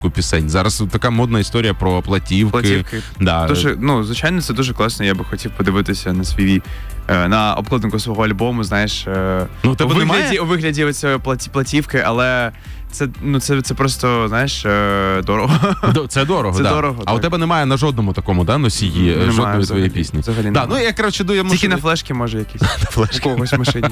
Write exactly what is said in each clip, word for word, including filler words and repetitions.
пісень. Зараз така модна історія про платівки. Платівки. Да. Дуже, ну, звичайно, це дуже класно. Я би хотів подивитися на свій на обкладинку свого альбому, знаєш, ну, у вигляді, у вигляді оцієї платівки, але це, ну, це, це просто, знаєш, дорого. Це дорого, це да. дорого. А так. у тебе немає на жодному такому, да, носії, немає, жодної взагалі, твоєї пісні? Взагалі да, ну, я, коротше, думаю, Тільки що... на флешки, може, якісь. На флешки. У когось в машині.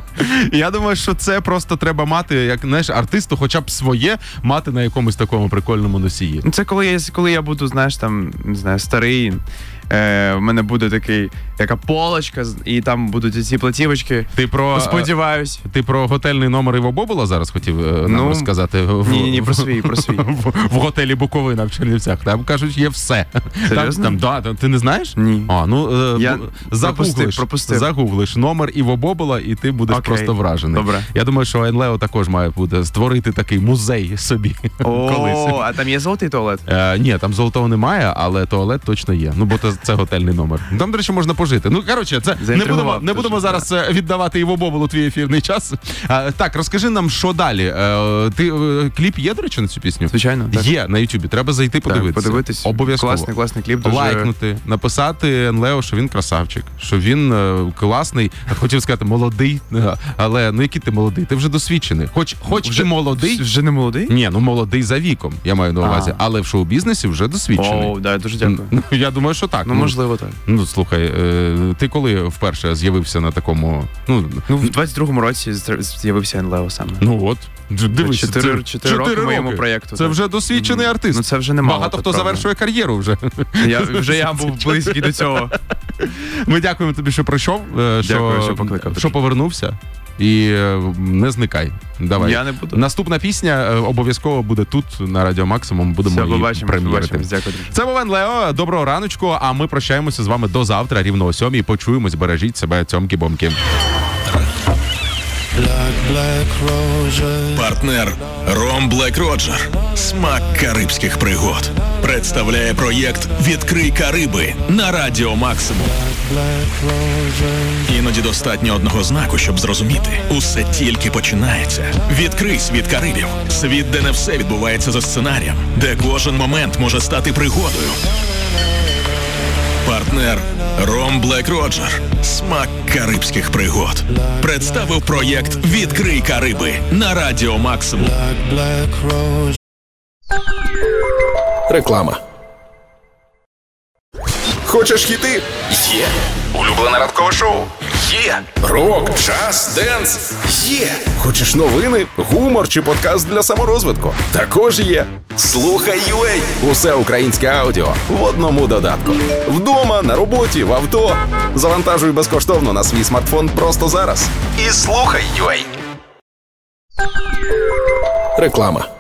Я думаю, що це просто треба мати, як, знаєш, артисту хоча б своє мати на якомусь такому прикольному носії. Це коли я, коли я буду, знаєш, там, не знаю, старий, е, в мене буде такий, така полочка, і там будуть ці платівочки. Ти про... Сподіваюсь. Ти про готельний номер Іво Бобула зараз хотів е, нам ну, розказати? Ні, ні, про свій, про свій. В, в готелі Буковина в Чернівцях. Там, кажуть, є все. Серйозно? Там, там, да, ти не знаєш? Ні. А, ну, е, я загуглиш, пропустив, пропустив. загуглиш номер Іво Бобула, і ти будеш Окей. просто вражений. Добре. Я думаю, що Енлео також має буде створити такий музей собі. О, колись. а там є золотий туалет? Е, ні, там золотого немає, але туалет точно є. Ну, бо це, це готельний номер. Там, до речі, можна пожити. Ну, коротше, це не будемо, не будемо зараз да. віддавати Іво Бобулу твій ефірний час. А, так, розкажи нам, що далі. Е, ти, е, кліп є, до речі, на цю пісню? Звичайно. Так. Є, на Ютубі. Треба зайти подивитися. Так, подивитись. Обов'язково. Класний, класний кліп. Дуже... Лайкнути, написати Енлео, що він красавчик, що він е, класний. Хотів сказати, молодий, але ну який ти молодий? Ти вже досвідчений. Хоч, хоч вже, ти молодий. Вже не молодий? Ні, ну молодий за віком, я маю на увазі. А. Але в шоу-бізнесі вже досвідчений. О, да, дуже дякую. Ну, я думаю, що так. Ну, ну можливо, так. Ну, слухай, е, ти коли вперше з'явився на такому... Ну, ну в двадцять другому році з'явився Енлео саме. Ну от, дивись. Чотири, чотири роки моєму проєкту. Це так. Вже досвідчений mm. артист. Ну це вже немало. Багато хто правда. Завершує кар'єру вже. Я, вже я був близький до цього. Ми дякуємо тобі, що прийшов, що, Дякую, що покликав. Що повернувся. І не зникай. Давай. Я не буду. Наступна пісня обов'язково буде тут, на Радіо Максимум. Будемо Все, її побачимо, прем'єрити. Побачимо. Дякую, друзі. Це був Енлео. Доброго раночку, а ми прощаємося з вами до завтра, рівно о сьомій. Почуємось, бережіть себе, цьомки-бомки. Партнер Ром Блек Роджер. Смак карибських пригод. Представляє проєкт «Відкрий Кариби» на Радіо Максимум. Іноді достатньо одного знаку, щоб зрозуміти. Усе тільки починається. Відкрий світ Карибів. Світ, де не все відбувається за сценарієм. Де кожен момент може стати пригодою. Партнер Ром Блек Роджер. Смак карибських пригод. Представив проєкт «Відкрий Кариби» на Радіо Максимум. Реклама. Хочеш хіти? Є. Улюблене ранкове шоу? Є. Рок, джаз, денс? Є. Хочеш новини, гумор чи подкаст для саморозвитку? Також є. Слухай ю ей. Усе українське аудіо в одному додатку. Вдома, на роботі, в авто. Завантажуй безкоштовно на свій смартфон просто зараз. І слухай ю ей. Реклама.